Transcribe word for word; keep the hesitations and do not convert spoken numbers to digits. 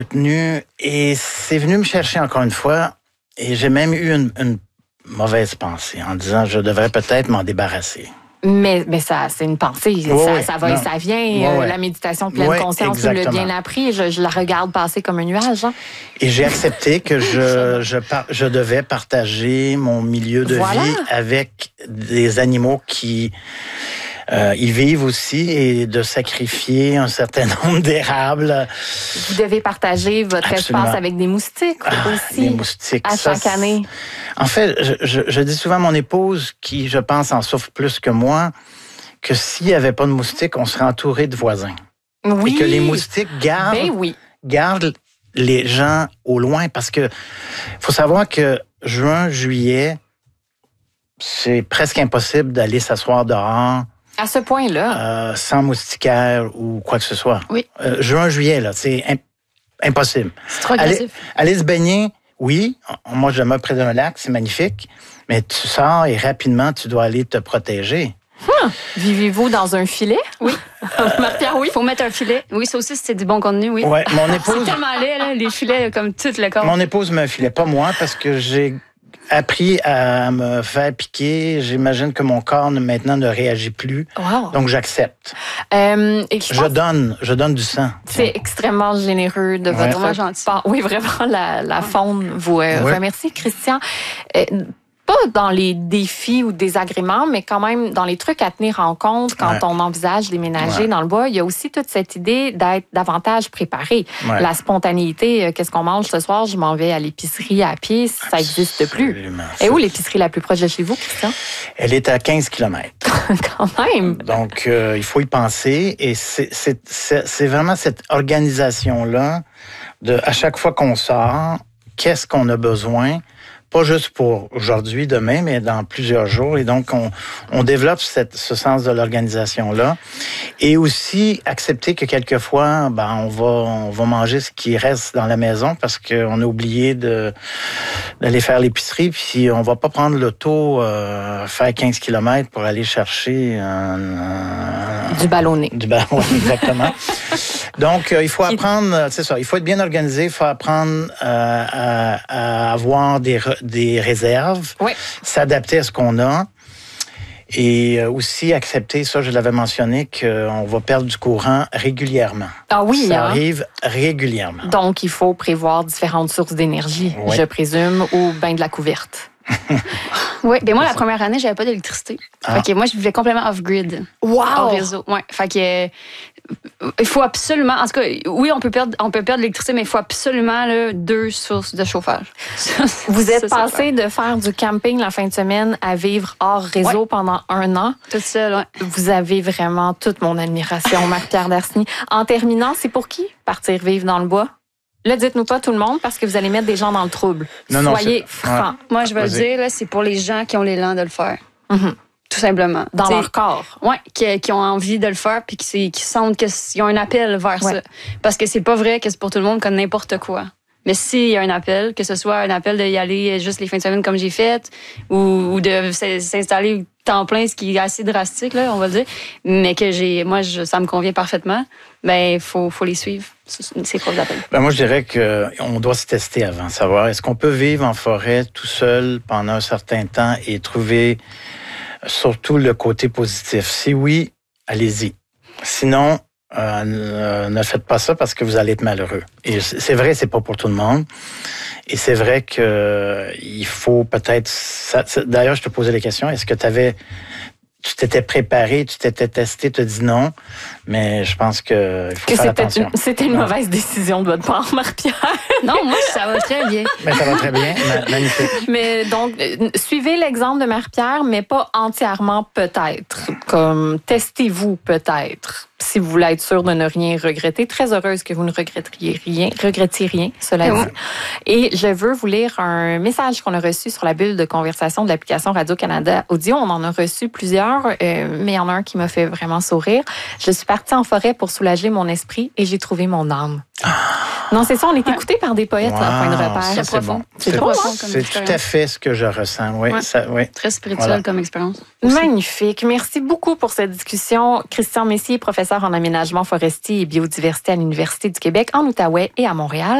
Tenu, et c'est venu me chercher encore une fois. Et j'ai même eu une, une mauvaise pensée en disant je devrais peut-être m'en débarrasser. Mais, mais ça, c'est une pensée. Oui, ça, oui, ça va non. et ça vient. Oui, euh, oui. La méditation pleine Oui, conscience, vous l'avez exactement. bien appris. Je, je la regarde passer comme un nuage. Hein? Et j'ai accepté que je, je, par, je devais partager mon milieu de Voilà. vie avec des animaux qui euh, y vivent aussi et de sacrifier un certain nombre d'érables. Vous devez partager votre Absolument. espace avec des moustiques Ah, aussi. les moustiques. À ça, chaque année. En fait, je, je, je dis souvent à mon épouse, qui, je pense, en souffre plus que moi, que s'il n'y avait pas de moustiques, on serait entouré de voisins. Oui. Et que les moustiques gardent, Ben oui. gardent les gens au loin. Parce que faut savoir que juin, juillet, c'est presque impossible d'aller s'asseoir dehors. À ce point-là. Euh, sans moustiquaire ou quoi que ce soit. Oui. Euh, juin, juillet, là, c'est imp- impossible. C'est trop agressif. Aller, aller se baigner, oui. Moi, je demeure près d'un lac, c'est magnifique. Mais tu sors et rapidement, tu dois aller te protéger. Hum. Vivez-vous dans un filet? Oui. Marc-Pierre, oui. Il faut mettre un filet. Oui, ça aussi, c'est du bon contenu, oui. Ouais, mon C'est épouse, tellement laid, là, les filets, comme tout le corps. mon épouse me filait, pas moi, parce que j'ai appris à me faire piquer. J'imagine que mon corps maintenant ne réagit plus. Wow. Donc, j'accepte. Euh, et je Je donne, je donne du sang. C'est extrêmement généreux de Ouais. votre Vraiment gentil. part. Oui, vraiment, la, la faune vous euh, Ouais. remercie. Christian, euh, pas dans les défis ou désagréments, mais quand même dans les trucs à tenir en compte quand Ouais. on envisage déménager Ouais. dans le bois, il y a aussi toute cette idée d'être davantage préparé. Ouais. La spontanéité, euh, qu'est-ce qu'on mange ce soir? Je m'en vais à l'épicerie à pied, ça n'existe plus. Absolument. Et où l'épicerie la plus proche de chez vous, Christian? Elle est à quinze kilomètres. Quand même. Donc, euh, il faut y penser. Et c'est, c'est, c'est, c'est vraiment cette organisation-là de, à chaque fois qu'on sort, qu'est-ce qu'on a besoin? Pas juste pour aujourd'hui, demain, mais dans plusieurs jours. Et donc, on, on développe cette, ce sens de l'organisation-là. Et aussi, accepter que quelquefois, ben, on va, on va manger ce qui reste dans la maison parce qu'on a oublié de, d'aller faire l'épicerie. Puis, on va pas prendre l'auto, euh, faire quinze kilomètres pour aller chercher un, un, Du ballonné. du ballon, exactement. Donc, euh, il faut apprendre, c'est ça, il faut être bien organisé, il faut apprendre euh, à, à avoir des, re- des réserves, Oui. s'adapter à ce qu'on a et euh, aussi accepter, ça je l'avais mentionné, qu'on va perdre du courant régulièrement. Ah oui, Ça hein? arrive régulièrement. Donc, il faut prévoir différentes sources d'énergie, Oui. je présume, ou bien de la couverte. Oui, ben moi, la première année, j'avais pas d'électricité. Ah. Fait que moi, je vivais complètement off-grid. Wow! Hors réseau. Ouais. Fait que, euh, il faut absolument, en tout cas, oui, on peut perdre, on peut perdre l'électricité, mais il faut absolument, là, deux sources de chauffage. Vous êtes Ça, c'est passé de faire du camping la fin de semaine à vivre hors réseau Ouais. pendant un an. Tout seul, ouais. Vous avez vraiment toute mon admiration, Marc-Pierre Darseny. En terminant, c'est pour qui partir vivre dans le bois? Là, dites-nous pas tout le monde parce que vous allez mettre des gens dans le trouble. Non, non, Soyez c'est- francs. Moi, je vais le Vas-y. dire, là, c'est pour les gens qui ont l'élan de le faire. Mhm. Tout simplement. Dans T'sais, leur corps. Ouais, qui, qui ont envie de le faire puis qui, c'est- qui sentent qu'ils ont un appel vers Ouais. ça. Parce que c'est pas vrai que c'est pour tout le monde comme n'importe quoi. Mais s'il y a un appel, que ce soit un appel d'y aller juste les fins de semaine comme j'ai fait, ou, ou de s- s'installer temps plein, ce qui est assez drastique, là, on va le dire, mais que j'ai, moi, je, ça me convient parfaitement, ben, faut, faut les suivre, ces preuves d'appel. Ben moi, je dirais qu'on doit se tester avant, savoir est-ce qu'on peut vivre en forêt tout seul pendant un certain temps et trouver surtout le côté positif. Si oui, allez-y. Sinon, euh, ne faites pas ça parce que vous allez être malheureux. Et c'est vrai, c'est pas pour tout le monde. Et c'est vrai que il faut peut-être... ça- ça- D'ailleurs, je te posais la question, est-ce que tu avais... Tu t'étais préparé, tu t'étais testé, tu as dit non, mais je pense que il faut Que faire c'était attention. une, c'était une Ouais. mauvaise décision de votre part, Marc-Pierre. Non, moi, ça va très bien. Mais ça va très bien, ma- magnifique. Mais donc, euh, suivez l'exemple de Marie-Pierre, mais pas entièrement peut-être. Comme, testez-vous peut-être, si vous voulez être sûr de ne rien regretter. Très heureuse que vous ne regretteriez rien, regrettiez rien, cela dit. Ouais. Et je veux vous lire un message qu'on a reçu sur la bulle de conversation de l'application Radio-Canada Audio. On en a reçu plusieurs, euh, mais il y en a un qui m'a fait vraiment sourire. Je suis partie en forêt pour soulager mon esprit et j'ai trouvé mon âme. Non, c'est ça, on est Ouais. écouté par des poètes, Wow, là, point de repère. ça, Très c'est profond. bon. C'est C'est drôle, hein, c'est comme tout expérience. à fait ce que je ressens. Oui, Ouais. ça, oui. Très spirituel Voilà. comme expérience. aussi. Magnifique. Merci beaucoup pour cette discussion. Christian Messier, professeur en aménagement forestier et biodiversité à l'Université du Québec en Outaouais et à Montréal.